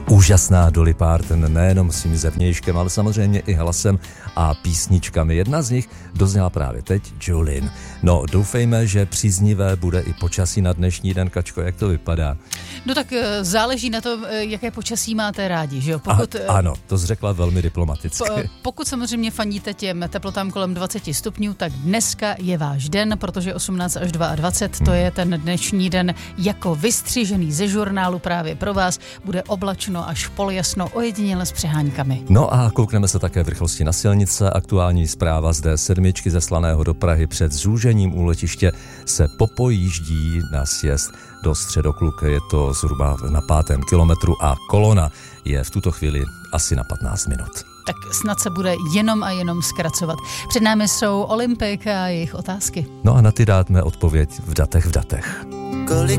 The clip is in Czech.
Úžasná Dolly Parton, nejenom svým zevnějškem, ale samozřejmě i hlasem a písničkami. Jedna z nich dozněla právě teď, Jolene. No, doufejme, že příznivé bude i počasí na dnešní den. Kačko, jak to vypadá? No tak záleží na tom, jaké počasí máte rádi, že jo? Ano, to jsi řekla velmi diplomaticky. Pokud samozřejmě fandíte těm teplotám kolem 20 stupňů, tak dneska je váš den, protože 18 až 22, to je ten dnešní den jako vystřížený ze žurnálu právě pro vás. Bude oblačno až poljasno, ojediněle s přeháňkami. No a koukneme se také v rychlosti na silnice. Aktuální zpráva z D7 ze Slaného do Prahy před zúžením u letiště se popojíždí na sjezd do Středokluk. Je to zhruba na 5. kilometru a kolona je v tuto chvíli asi na 15 minut. Tak snad se bude jenom a jenom zkracovat. Před námi jsou Olympik a jejich otázky. No a na ty dáme odpověď v datech. Kolik